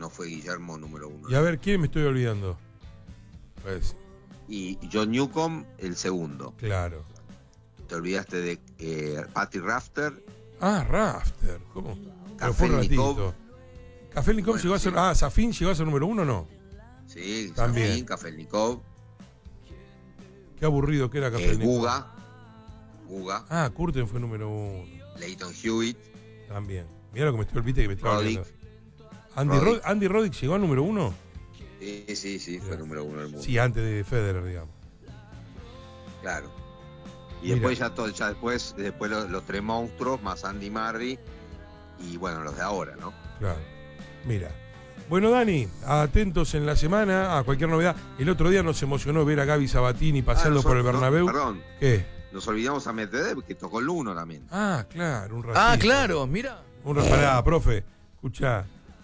no fue Guillermo número 1. Y a ver, ¿quién me estoy olvidando? Pues, Y John Newcomb, el segundo. claro. Te olvidaste de Patty Rafter. Ah, Rafter. ¿Cómo? Pero fue un Kafelnikov. ratito. Kafelnikov Bueno, llegó a ser... sí. Ah, Safin llegó a ser número 1, ¿no? Sí, También. Safin, Kafelnikov. Qué aburrido que era Kafelnikov. Guga. Ah, Curtin fue número 1. Leighton Hewitt. También. Mirá lo que me estoy olvidando que me estaba Roddick. olvidando. Roddick. Andy Roddick llegó al número 1. Sí, fue número 1 del mundo. Sí, antes de Federer, digamos. Claro. Y Mira. después después los tres monstruos, más Andy Murray, y bueno, los de ahora, ¿no? Claro. Mira. Bueno, Dani, atentos en la semana a cualquier novedad. El otro día nos emocionó ver a Gaby Sabatini paseando por el Bernabéu. Perdón, ¿Qué? nos olvidamos a Medvedev, que tocó el 1 también. Ah, claro, un ratito. Ah, claro, mira. Pará, profe, escuchá.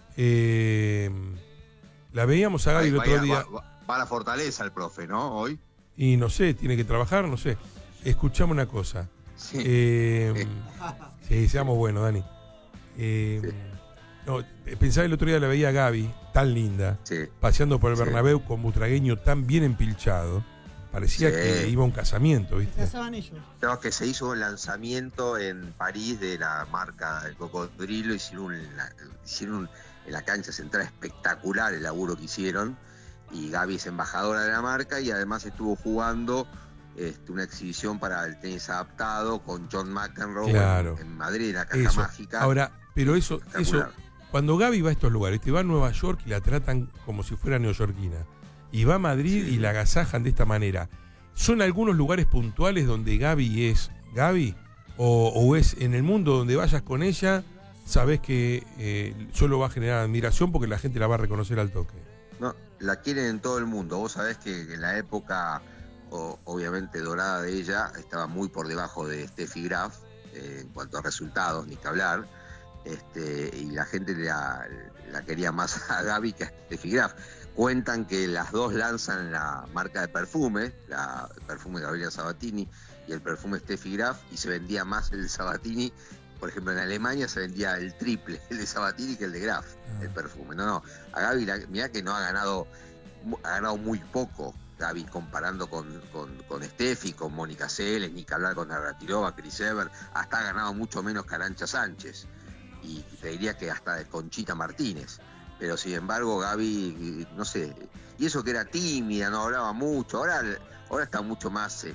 La veíamos a Gaby el otro día. Va a la Fortaleza el profe, ¿no? Hoy. Y no sé, tiene que trabajar, no sé. Escuchame una cosa. Sí. Sí, seamos buenos, Dani. No, pensaba el otro día la veía a Gaby, tan linda, Sí. paseando por el Sí. Bernabéu con butragueño tan bien empilchado. Parecía Sí. que iba a un casamiento, ¿viste? Casaban ellos. Creo que se hizo un lanzamiento en París de la marca del cocodrilo. Hicieron en la cancha central espectacular el laburo que hicieron. Y Gaby es embajadora de la marca y además estuvo jugando una exhibición para el tenis adaptado con John McEnroe Claro. en Madrid, en la caja Eso. mágica. Ahora, pero eso, Espectacular. cuando Gaby va a estos lugares, va a Nueva York y la tratan como si fuera neoyorquina. Y va a Madrid y la agasajan de esta manera. ¿Son algunos lugares puntuales donde Gaby es Gaby? ¿O es en el mundo donde vayas con ella, sabes que solo va a generar admiración porque la gente la va a reconocer al toque? No, la quieren en todo el mundo. Vos sabés que en la época, obviamente dorada de ella, estaba muy por debajo de Steffi Graf, en cuanto a resultados, ni que hablar. Y la gente la quería más a Gaby que a Steffi Graf. Cuentan que las dos lanzan la marca de perfume, el perfume de Gabriela Sabatini y el perfume Steffi Graf, y se vendía más el Sabatini. Por ejemplo, en Alemania se vendía el triple, el de Sabatini, que el de Graf, el perfume. No, a Gaby, mirá que no ha ganado muy poco Gaby comparando con Steffi, con Mónica Seles, ni que hablar con Navratilova, Chris Evert. Hasta ha ganado mucho menos que Arantxa Sánchez. Y te diría que hasta de Conchita Martínez. Pero sin embargo Gaby, no sé, y eso que era tímida, no hablaba mucho, ahora está mucho más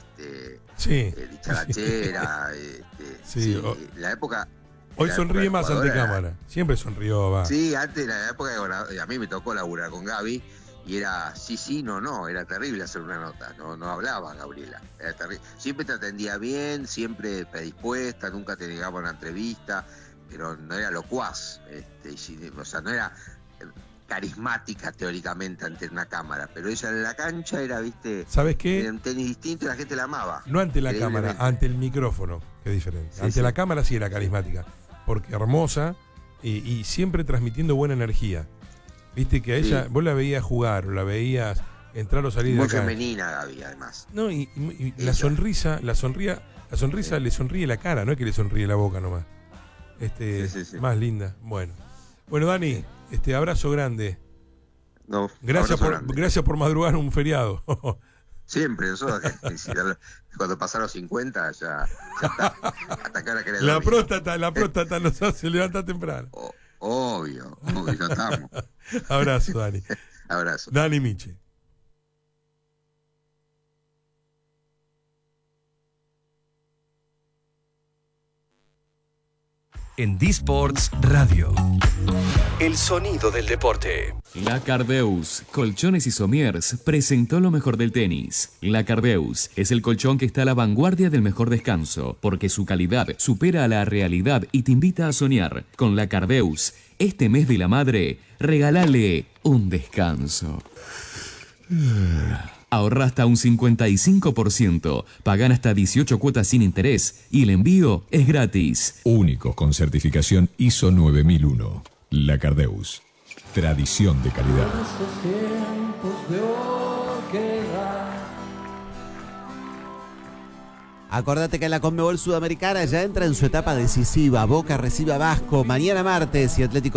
dicharachera. Sí. La época. Hoy sonríe más ante cámara. Siempre sonrió, va. Sí, antes, en la época a mí me tocó laburar con Gaby y era sí, no, era terrible hacer una nota, no hablaba Gabriela, era terrible. Siempre te atendía bien, siempre predispuesta, nunca te negaba una entrevista, pero no era locuaz, o sea, no era carismática teóricamente ante una cámara, pero ella en la cancha era, viste, ¿sabes qué? era un tenis distinto y la gente la amaba. No ante la cámara, ante el micrófono, que es diferente. Sí, ante sí. la cámara sí era carismática, porque hermosa y siempre transmitiendo buena energía. Viste que a ella, vos la veías jugar, o la veías entrar o salir de Muy la cancha. femenina Gaby, además. No, y la sonrisa le sonríe la cara, no es que le sonríe la boca nomás. Sí. Más linda. Bueno, Dani, abrazo grande. No, Gracias por madrugar un feriado. Siempre, nosotros cuando pasaron los 50 ya está. Hasta que ahora querés La dormir. próstata nos hace levantar temprano. Obvio, no estamos. Abrazo, Dani. Abrazo. Dani Miche. En D-Sports Radio. El sonido del deporte. La Cardeus, Colchones y Somiers, presentó lo mejor del tenis. La Cardeus es el colchón que está a la vanguardia del mejor descanso, porque su calidad supera a la realidad y te invita a soñar. Con la Cardeus, este mes de la madre, regálale un descanso. Ahorra hasta un 55%, pagan hasta 18 cuotas sin interés y el envío es gratis. Único con certificación ISO 9001. La Cardeus. Tradición de calidad. Acordate que la Conmebol Sudamericana ya entra en su etapa decisiva. Boca recibe a Vasco mañana martes y Atlético